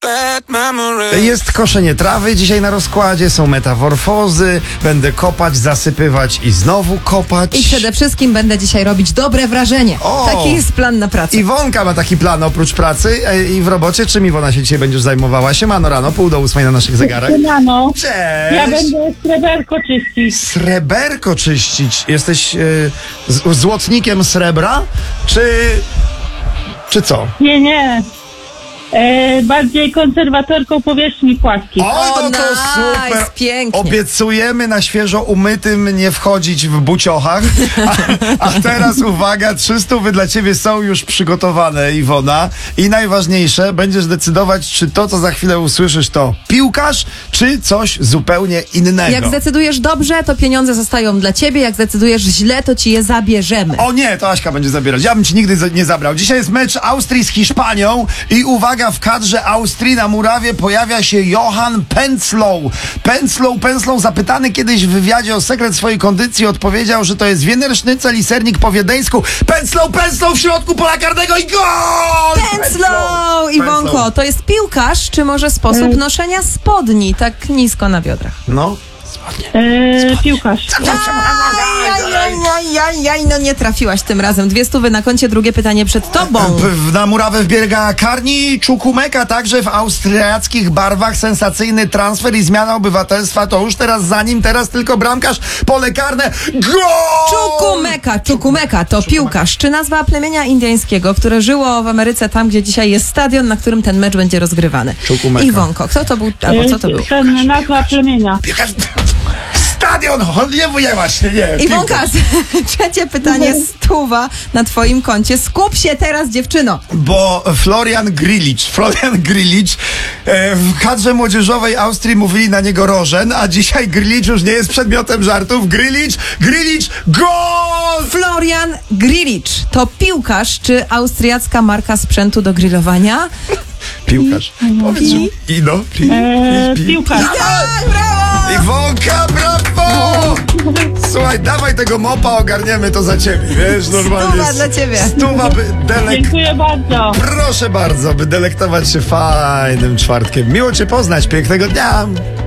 Jest koszenie trawy dzisiaj na rozkładzie, są metamorfozy, będę kopać, zasypywać i znowu kopać. I przede wszystkim będę dzisiaj robić dobre wrażenie. Taki jest plan na pracę. Iwonka ma taki plan oprócz pracy i w robocie. Czym Iwona się dzisiaj będziesz zajmowała? Siemano rano, 7:30 na naszych zegarach. Siemano. Cześć! Ja będę sreberko czyścić. Sreberko czyścić. Jesteś złotnikiem srebra? Czy co? Nie. Bardziej konserwatorką powierzchni płaskich. O, no to nice, super. pięknie. Obiecujemy na świeżo umytym nie wchodzić w buciochach. A teraz uwaga, 300 dla ciebie są już przygotowane, Iwona. I najważniejsze, będziesz decydować, czy to, co za chwilę usłyszysz, to piłkarz, czy coś zupełnie innego. Jak zdecydujesz dobrze, to pieniądze zostają dla ciebie. Jak zdecydujesz źle, to ci je zabierzemy. O nie, to Aśka będzie zabierać. Ja bym ci nigdy nie zabrał. Dzisiaj jest mecz Austrii z Hiszpanią i uwaga, w kadrze Austrii na murawie pojawia się Johan Pęclow. Pęclow, zapytany kiedyś w wywiadzie o sekret swojej kondycji, odpowiedział, że to jest Wiener Sznycel i sernik po wiedeńsku. Pęclow w środku pola karnego i gol! Pęclow! Iwonko, to jest piłkarz, czy może sposób noszenia spodni tak nisko na biodrach? No, spodnie. Piłkarz. No nie trafiłaś tym razem. 200 na koncie, drugie pytanie przed tobą. Na murawę wbiega Karni Czukumeka, także w austriackich barwach. Sensacyjny transfer i zmiana obywatelstwa to już teraz tylko bramkarz, pole karne, gol! Czukumeka to piłkarz. Czy nazwa plemienia indyjskiego, które żyło w Ameryce, tam gdzie dzisiaj jest stadion, na którym ten mecz będzie rozgrywany? Czukumeka. Iwonko, kto to był, albo co to był? Ten nazwa plemienia. Stadion! Nie, właśnie, nie. Iwonka, trzecie pytanie, 100 na twoim koncie. Skup się teraz, dziewczyno. Bo Florian Grillitsch w kadrze młodzieżowej Austrii mówili na niego Rożen, a dzisiaj Grillitsch już nie jest przedmiotem żartów. Grillitsch, gol! Florian Grillitsch to piłkarz, czy austriacka marka sprzętu do grillowania? Piłkarz. Powiedz, że... Piłkarz. Tak, brawo! Iwonka, brawo! Słuchaj, dawaj tego mopa, ogarniemy to za ciebie, wiesz, normalnie. 100 dla ciebie. 100 by Dziękuję bardzo. Proszę bardzo, by delektować się fajnym czwartkiem. Miło cię poznać, pięknego dnia.